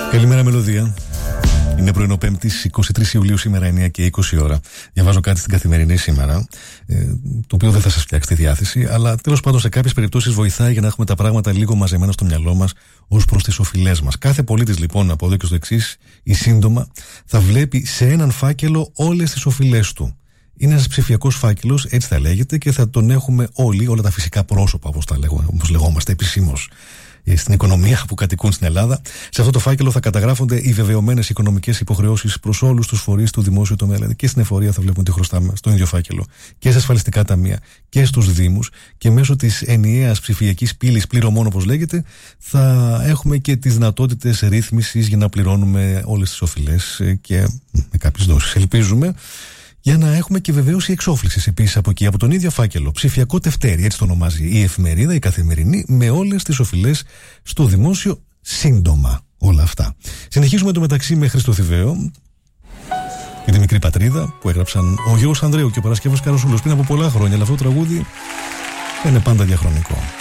Καλημέρα, Μελωδία. Είναι πρωινό Πέμπτης, 23 Ιουλίου σήμερα, 9 και 20 ώρα. Διαβάζω κάτι στην Καθημερινή σήμερα, το οποίο δεν θα σας φτιάξει τη διάθεση, αλλά τέλος πάντων σε κάποιες περιπτώσεις βοηθάει για να έχουμε τα πράγματα λίγο μαζεμένα στο μυαλό μας ως προς τις οφειλές μας. Κάθε πολίτης λοιπόν από εδώ και στο εξής, ή σύντομα, θα βλέπει σε έναν φάκελο όλες τις οφειλές του. Είναι ένας ψηφιακός φάκελος, έτσι θα λέγεται, και θα τον έχουμε όλοι, όλα τα φυσικά πρόσωπα, όπως λεγόμαστε επισήμως στην οικονομία που κατοικούν στην Ελλάδα. Σε αυτό το φάκελο θα καταγράφονται οι βεβαιωμένες οικονομικές υποχρεώσεις προς όλους τους φορείς του δημόσιου τομέα. Δηλαδή και στην εφορία θα βλέπουμε τι χρωστάμε στον ίδιο φάκελο, και σε ασφαλιστικά ταμεία και στους δήμους, και μέσω της ενιαίας ψηφιακής πύλης πληρωμών, όπως λέγεται, θα έχουμε και τις δυνατότητες ρύθμισης για να πληρώνουμε όλες τις οφειλές και με κάποιες δόσεις, ελπίζουμε. Για να έχουμε και βεβαίωση εξόφλησης επίσης από εκεί, από τον ίδιο φάκελο. Ψηφιακό τευτέρι, έτσι το ονομάζει η εφημερίδα, η Καθημερινή, με όλες τις οφειλές στο δημόσιο σύντομα. Όλα αυτά. Συνεχίζουμε το μεταξύ με Χρήστο Θηβαίο και τη Μικρή Πατρίδα που έγραψαν ο Γιώργος Ανδρέου και ο Παρασκεύος Καροσούλος πριν από πολλά χρόνια. Αλλά αυτό το τραγούδι είναι πάντα διαχρονικό.